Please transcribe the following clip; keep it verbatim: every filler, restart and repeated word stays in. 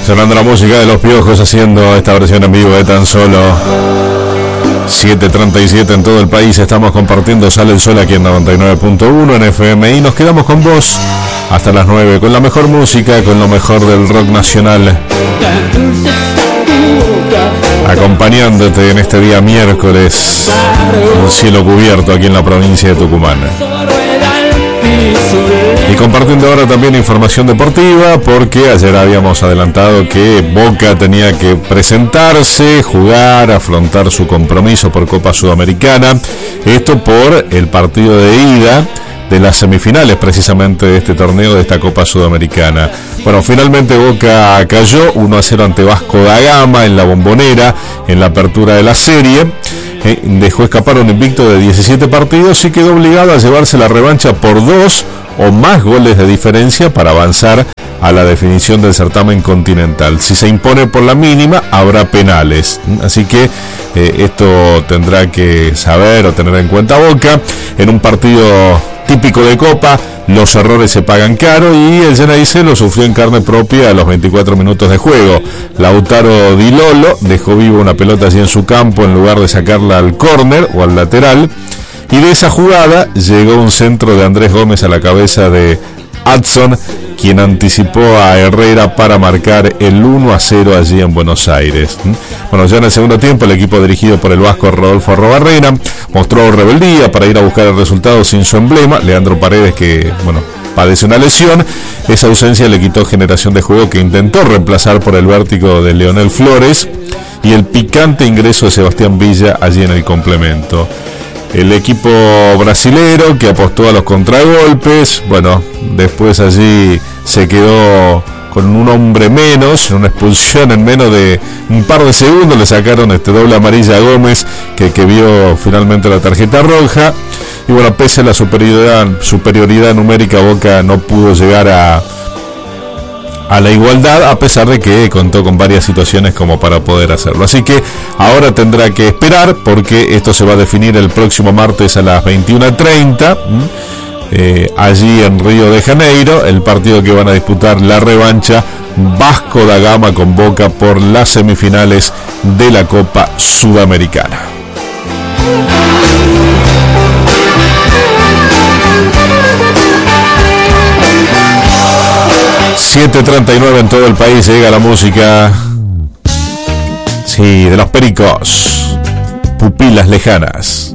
Sonando la música de Los Piojos haciendo esta versión en vivo de Tan Solo. siete treinta y siete en todo el país. Estamos compartiendo Sale el Sol aquí en noventa y nueve punto uno en F M y nos quedamos con vos hasta las nueve con la mejor música, con lo mejor del rock nacional, acompañándote en este día miércoles, un cielo cubierto aquí en la provincia de Tucumán. Y compartiendo ahora también información deportiva, porque ayer habíamos adelantado que Boca tenía que presentarse, jugar, afrontar su compromiso por Copa Sudamericana. Esto por el partido de ida de las semifinales precisamente de este torneo, de esta Copa Sudamericana. Bueno, finalmente Boca cayó uno a cero ante Vasco da Gama en la Bombonera en la apertura de la serie. Eh, dejó escapar un invicto de diecisiete partidos y quedó obligado a llevarse la revancha por dos o más goles de diferencia para avanzar a la definición del certamen continental. Si se impone por la mínima, habrá penales. Así que eh, esto tendrá que saber o tener en cuenta Boca. En un partido típico de Copa, los errores se pagan caro y el Geneise lo sufrió en carne propia a los veinticuatro minutos de juego. Lautaro Di Lolo dejó vivo una pelota allí en su campo en lugar de sacarla al córner o al lateral. Y de esa jugada llegó un centro de Andrés Gómez a la cabeza de Adson, quien anticipó a Herrera para marcar el uno a cero allí en Buenos Aires. Bueno, ya en el segundo tiempo el equipo dirigido por el vasco Rodolfo Arrobarrena mostró rebeldía para ir a buscar el resultado sin su emblema, Leandro Paredes, que, bueno, padece una lesión. Esa ausencia le quitó generación de juego que intentó reemplazar por el vértigo de Leonel Flores y el picante ingreso de Sebastián Villa allí en el complemento. El equipo brasilero que apostó a los contragolpes, bueno, después allí se quedó con un hombre menos, una expulsión en menos de un par de segundos, le sacaron este doble amarilla a Gómez, que, que vio finalmente la tarjeta roja. Y bueno, pese a la superioridad, superioridad numérica, Boca no pudo llegar a, a la igualdad, a pesar de que contó con varias situaciones como para poder hacerlo. Así que ahora tendrá que esperar, porque esto se va a definir el próximo martes a las veintiuna treinta, eh, allí en Río de Janeiro, el partido que van a disputar la revancha Vasco da Gama con Boca por las semifinales de la Copa Sudamericana. siete treinta y nueve en todo el país, llega la música, sí, de los Pericos, Pupilas Lejanas.